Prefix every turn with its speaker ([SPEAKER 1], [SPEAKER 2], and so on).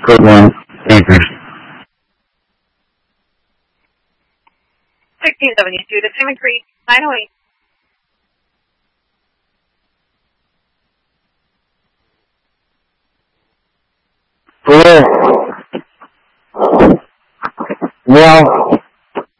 [SPEAKER 1] Code 1, Anchorage.
[SPEAKER 2] 1672 to Salmon Creek, 908.
[SPEAKER 1] Well,